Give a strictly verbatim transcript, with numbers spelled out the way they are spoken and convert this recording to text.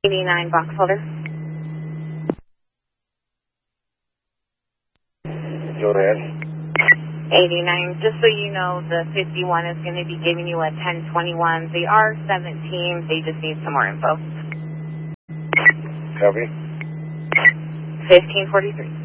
eighty-nine box holder. Go ahead. eighty-nine, just so you know, the fifty-one is going to be giving you a ten twenty-one. They are seventeen, they just need some more info. Copy. fifteen forty-three.